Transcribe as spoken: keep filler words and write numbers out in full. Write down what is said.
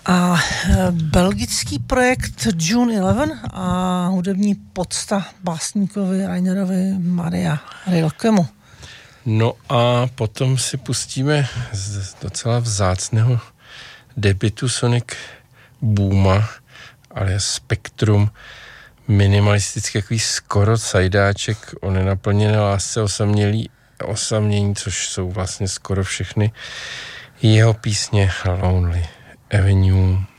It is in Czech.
A belgický projekt June jedenáct a hudební podsta básníkovi Rainerovi Maria Rilkemu. No a potom si pustíme z docela vzácného debutu Sonic Booma, ale Spektrum, minimalistický takový skoro sajdáček o nenaplněné lásce, osamělý, osamění, což jsou vlastně skoro všechny jeho písně Lonely Avenue.